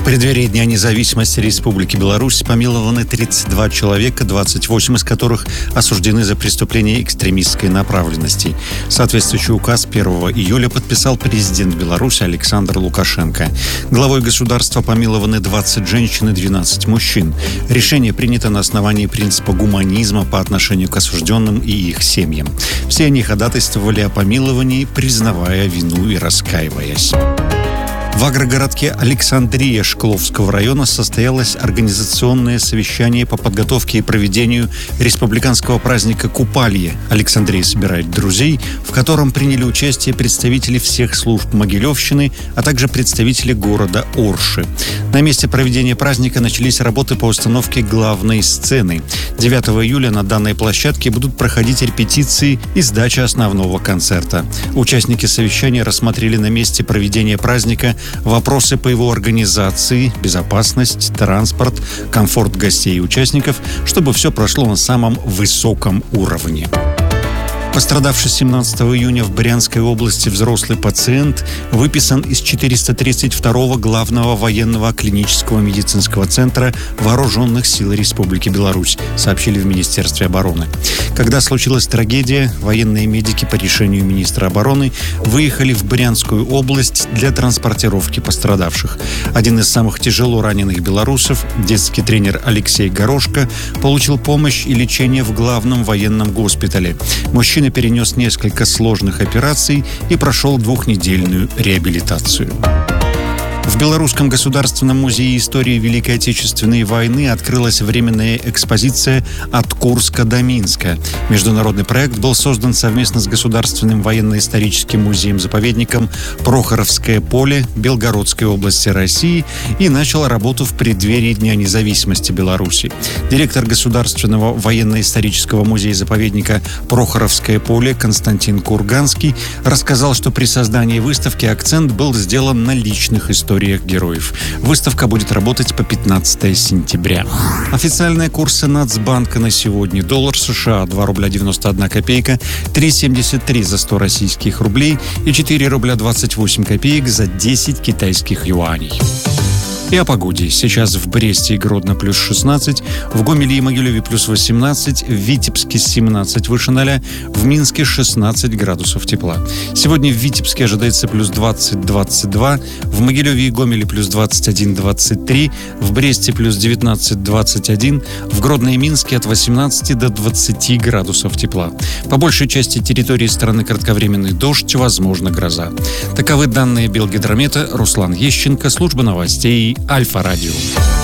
преддверии Дня независимости Республики Беларусь помилованы 32 человека, 28 из которых осуждены за преступления экстремистской направленности. Соответствующий указ 1 июля подписал президент Беларуси Александр Лукашенко. Главой государства помилованы 20 женщин и 12 мужчин. Решение принято на основании принципа гуманизма по отношению к осужденным и их семьям. Все они ходатайствовали о помиловании, признавая вину и раскаиваясь. В агрогородке Александрия Шкловского района состоялось организационное совещание по подготовке и проведению республиканского праздника Купалье. Александрия собирает друзей, в котором приняли участие представители всех служб Могилевщины, а также представители города Орши. На месте проведения праздника начались работы по установке главной сцены. 9 июля на данной площадке будут проходить репетиции и сдача основного концерта. Участники совещания рассмотрели на месте проведения праздника вопросы по его организации, безопасность, транспорт, комфорт гостей и участников, чтобы все прошло на самом высоком уровне. Пострадавший 17 июня в Брянской области взрослый пациент выписан из 432-го главного военного клинического медицинского центра Вооруженных сил Республики Беларусь, сообщили в Министерстве обороны. Когда случилась трагедия, военные медики по решению министра обороны выехали в Брянскую область для транспортировки пострадавших. Один из самых тяжело раненых белорусов, детский тренер Алексей Горошко, получил помощь и лечение в главном военном госпитале. Мужчина перенес несколько сложных операций и прошел 2-недельную реабилитацию. В Белорусском государственном музее истории Великой Отечественной войны открылась временная экспозиция «От Курска до Минска». Международный проект был создан совместно с Государственным военно-историческим музеем-заповедником Прохоровское поле Белгородской области России и начал работу в преддверии Дня независимости Беларуси. Директор Государственного военно-исторического музея-заповедника Прохоровское поле Константин Курганский рассказал, что при создании выставки акцент был сделан на личных историях героев. Выставка будет работать по 15 сентября. Официальные курсы Нацбанка на сегодня: доллар США 2 рубля 91 копейка, 3,73 за 100 российских рублей и 4 рубля 28 копеек за 10 китайских юаней. И о погоде. Сейчас в Бресте и Гродно плюс 16, в Гомеле и Могилеве плюс 18, в Витебске 17 выше 0, в Минске 16 градусов тепла. Сегодня в Витебске ожидается плюс 20-22, в Могилеве и Гомеле плюс 21-23, в Бресте плюс 19-21, в Гродно и Минске от 18 до 20 градусов тепла. По большей части территории страны кратковременный дождь, возможно гроза. Таковы данные Белгидромета. Руслан Ещенко, служба новостей Альфа-радио.